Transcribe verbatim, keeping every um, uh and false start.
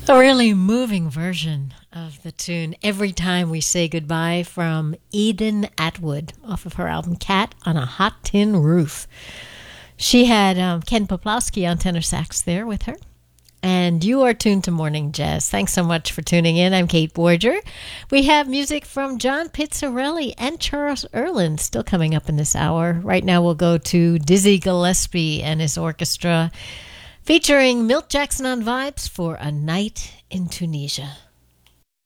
A really moving version of the tune Every Time We Say Goodbye from Eden Atwood off of her album Cat on a Hot Tin Roof. She had um, Ken Poplowski on tenor sax there with her. And you are tuned to Morning Jazz. Thanks so much for tuning in. I'm Kate Borger. We have music from John Pizzarelli and Charles Earland still coming up in this hour. Right now we'll go to Dizzy Gillespie and his orchestra, featuring Milt Jackson on vibes for A Night in Tunisia.